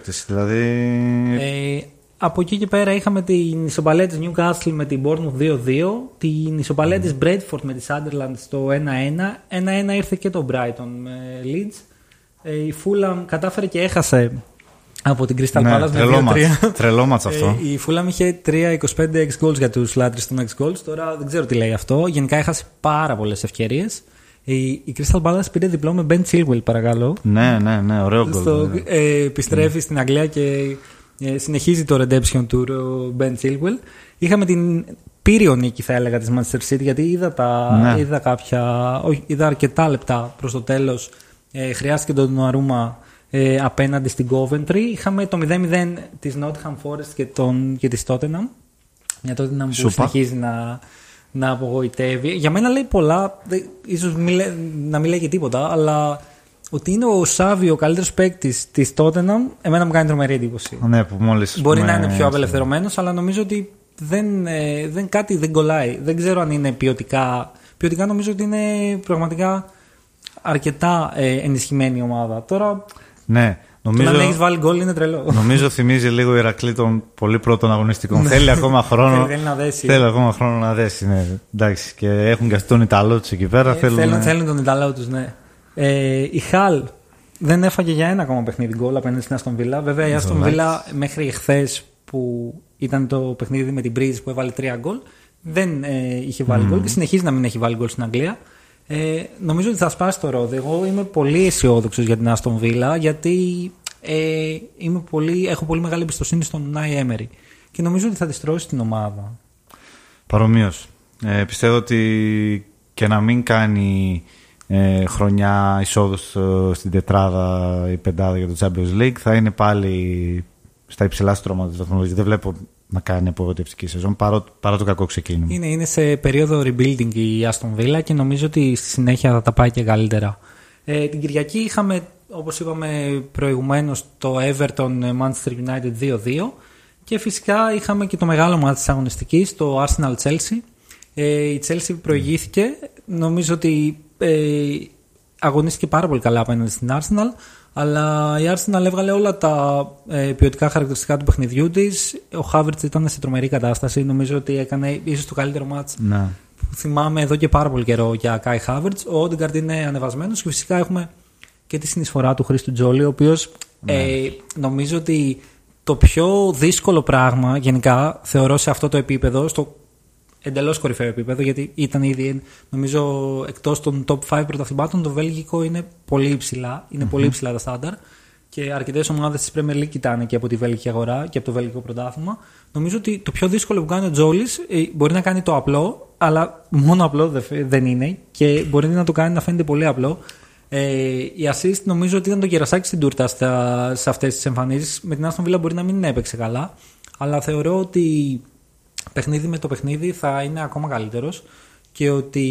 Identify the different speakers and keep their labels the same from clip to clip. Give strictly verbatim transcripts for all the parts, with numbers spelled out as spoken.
Speaker 1: παίκτες. Δηλαδή...
Speaker 2: Ε, από εκεί και πέρα είχαμε την ισοπαλία της Newcastle με την Bournemouth δύο δύο, την ισοπαλία mm. της Bradford με τη Sunderland στο ένα ένα. ένα ένα ήρθε και το Brighton με Leeds. Ε, η Fulham κατάφερε και έχασε από την Crystal
Speaker 1: ναι,
Speaker 2: Palace με δύο τρία.
Speaker 1: Τρελό μάτς αυτό.
Speaker 2: Ε, η Fulham είχε τρία είκοσι πέντε ex goals για τους λάτρεις των ex goals. Τώρα δεν ξέρω τι λέει αυτό. Γενικά έχασε πάρα πολλές ευκαιρίες. Η, η Crystal Palace πήρε διπλό με Ben Chilwell, παρακαλώ.
Speaker 1: Ναι, ναι, ναι, ωραίο γκολ.
Speaker 2: Ναι. Ε, επιστρέφει mm. στην Αγγλία και ε, συνεχίζει το redemption tour ο Ben Chilwell. Είχαμε την πύριο νίκη, θα έλεγα, της Manchester City, γιατί είδα, τα, ναι. είδα, κάποια, όχι, είδα αρκετά λεπτά προς το τέλος. Ε, χρειάστηκε τον Νουαρούμα ε, απέναντι στην Coventry. Είχαμε το μηδέν μηδέν της Nottingham Forest και, τον, και της Tottenham. Μια Tottenham που συνεχίζει να, να απογοητεύει. Για μένα λέει πολλά, ίσως μη, να μην λέει και τίποτα, αλλά ότι είναι ο Σάβι ο καλύτερος παίκτης της Tottenham, εμένα μου κάνει τρομερή εντύπωση.
Speaker 1: Ναι, που μόλις
Speaker 2: μπορεί με... να είναι πιο απελευθερωμένος, αλλά νομίζω ότι δεν, δεν, κάτι δεν κολλάει. Δεν ξέρω αν είναι ποιοτικά. Ποιοτικά νομίζω ότι είναι πραγματικά αρκετά ε, ενισχυμένη η ομάδα. Τώρα,
Speaker 1: ναι, νομίζω,
Speaker 2: το να έχεις βάλει γκολ είναι τρελό.
Speaker 1: Νομίζω θυμίζει λίγο η Ηρακλή των πολύ πρώτων αγωνιστικών. Θέλει ακόμα χρόνο.
Speaker 2: Θέλει να δέσει.
Speaker 1: Θέλει ακόμα χρόνο να δέσει. Ναι. Εντάξει, και έχουν και τον Ιταλό τους εκεί πέρα.
Speaker 2: Ε,
Speaker 1: θέλουν,
Speaker 2: θέλουν,
Speaker 1: ναι.
Speaker 2: θέλουν τον Ιταλό τους, ναι. Ε, η Χαλ δεν έφαγε για ένα ακόμα παιχνίδι γκολ απέναντι στην Αστον Βίλα. Βέβαια, η Αστον Βίλα μέχρι εχθές που ήταν το παιχνίδι με την Breeze που έβαλε τρία γκολ, δεν ε, είχε βάλει γκολ mm. και συνεχίζει να μην έχει βάλει γκολ στην Αγγλία. Ε, νομίζω ότι θα σπάσει το ρόδι. Εγώ είμαι πολύ αισιόδοξος για την Αστον Βίλα, γιατί ε, είμαι πολύ, έχω πολύ μεγάλη εμπιστοσύνη στον Unai Emery και νομίζω ότι θα τη στρώσει την ομάδα.
Speaker 1: Παρομοίως. Ε, πιστεύω ότι και να μην κάνει ε, χρονιά εισόδου στην τετράδα ή πεντάδα για το Champions League, θα είναι πάλι στα υψηλά στρώματα της βαθμολογίας. Δεν βλέπω να κάνει απογοητευτική σεζόν παρά, παρά το κακό ξεκίνημα. Είναι,
Speaker 2: είναι σε περίοδο rebuilding η Aston Villa και νομίζω ότι στη συνέχεια θα τα πάει και καλύτερα. Ε, την Κυριακή είχαμε, όπως είπαμε προηγουμένως, το Everton Manchester United δύο δύο και φυσικά είχαμε και το μεγάλο μάτι της αγωνιστικής, το Arsenal Chelsea. Ε, η Chelsea προηγήθηκε. Νομίζω ότι ε, αγωνίστηκε πάρα πολύ καλά απέναντι στην Arsenal. Αλλά η Arsenal έβγαλε όλα τα ε, ποιοτικά χαρακτηριστικά του παιχνιδιού της. Ο Havertz ήταν σε τρομερή κατάσταση. Νομίζω ότι έκανε ίσως το καλύτερο μάτς
Speaker 1: ναι.
Speaker 2: που θυμάμαι εδώ και πάρα πολύ καιρό για Kai Havertz. Ο Odegaard είναι ανεβασμένος και φυσικά έχουμε και τη συνεισφορά του Χρήστου Τζόλι, ο οποίος ναι. ε, νομίζω ότι το πιο δύσκολο πράγμα γενικά θεωρώ σε αυτό το επίπεδο, στο εντελώς κορυφαίο επίπεδο, γιατί ήταν ήδη, νομίζω, εκτός των top πέντε πρωταθλημάτων, το βέλγικο είναι πολύ υψηλά. Είναι mm-hmm. πολύ υψηλά τα στάνταρ και αρκετές ομάδες της Premier League κοιτάνε και από τη βέλγικη αγορά και από το βέλγικο πρωτάθλημα. Νομίζω ότι το πιο δύσκολο που κάνει ο Τζόλις μπορεί να κάνει το απλό, αλλά μόνο απλό δεν είναι και μπορεί να το κάνει να φαίνεται πολύ απλό. Ε, η assist νομίζω ότι ήταν το κερασάκι στην τούρτα στα, σε αυτές τις εμφανίσεις. Με την Aston Villa μπορεί να μην έπαιξε καλά, αλλά θεωρώ ότι παιχνίδι με το παιχνίδι θα είναι ακόμα καλύτερος και ότι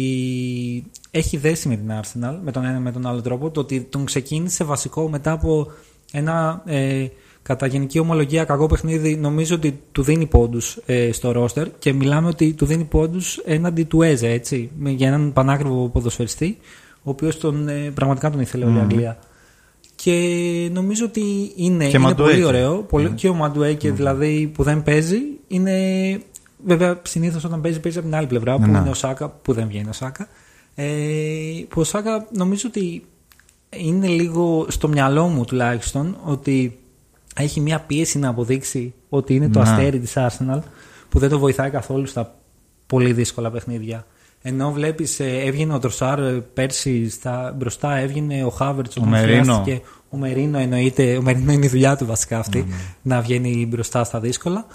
Speaker 2: έχει δέσει με την Arsenal με τον ένα με τον άλλο τρόπο. Το ότι τον ξεκίνησε βασικό μετά από ένα ε, κατά γενική ομολογία κακό παιχνίδι, νομίζω ότι του δίνει πόντους ε, στο ρόστερ και μιλάμε ότι του δίνει πόντους έναντι του Έζε, έτσι, για έναν πανάκριβο ποδοσφαιριστή, ο οποίος τον, ε, πραγματικά τον ήθελε όλη η Αγγλία. Και νομίζω ότι είναι, είναι πολύ ωραίο. Πολύ, mm. Και ο Μαντουέκε mm. δηλαδή που δεν παίζει είναι. Βέβαια, συνήθως όταν παίζει, παίζει από την άλλη πλευρά που mm. είναι ο Σάκα, που δεν βγαίνει ο Σάκα. Ε, που ο Σάκα νομίζω ότι είναι λίγο στο μυαλό μου τουλάχιστον ότι έχει μια πίεση να αποδείξει ότι είναι το mm. αστέρι της Arsenal, που δεν το βοηθάει καθόλου στα πολύ δύσκολα παιχνίδια. Ενώ βλέπεις, έβγαινε ο Τροσάρ πέρσι στα, μπροστά, έβγαινε ο Χάβερτς,
Speaker 1: ο Μερίνο.
Speaker 2: Ο Μερίνο εννοείται, ο Μερίνο είναι η δουλειά του βασικά αυτή, mm. να βγαίνει μπροστά στα δύσκολα.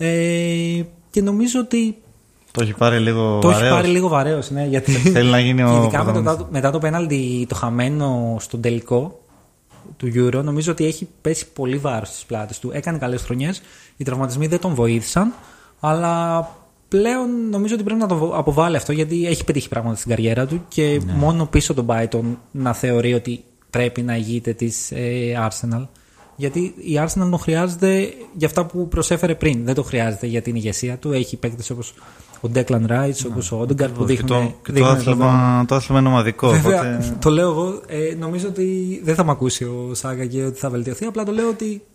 Speaker 2: Ε, και νομίζω ότι
Speaker 1: το έχει πάρει λίγο
Speaker 2: το
Speaker 1: βαρέως.
Speaker 2: έχει πάρει λίγο βαρέως, ναι, γιατί
Speaker 1: θέλει να γίνει ο
Speaker 2: ειδικά μετά, μετά το πέναλτι το χαμένο στον τελικό του Euro, νομίζω ότι έχει πέσει πολύ βάρος στις πλάτες του. Έκανε καλές χρονιές, οι τραυματισμοί δεν τον βοήθησαν, αλλά πλέον νομίζω ότι πρέπει να το αποβάλει αυτό, γιατί έχει πετύχει πράγματα στην καριέρα του και ναι. μόνο πίσω τον Brighton να θεωρεί ότι πρέπει να ηγείται της ε, Arsenal. Γιατί η Arsenal τον χρειάζεται για αυτά που προσέφερε πριν. Δεν το χρειάζεται για την ηγεσία του. Έχει παίκτες όπως ο Declan Rice, ναι, όπως ο Odegaard που δείχνουν. Και το,
Speaker 1: και το, άθλημα, το άθλημα είναι ομαδικό.
Speaker 2: Βέβαια,
Speaker 1: οπότε...
Speaker 2: το λέω εγώ. Ε, νομίζω ότι δεν θα με ακούσει ο Σάκα και ότι θα βελτιωθεί. Απλά το λέω ότι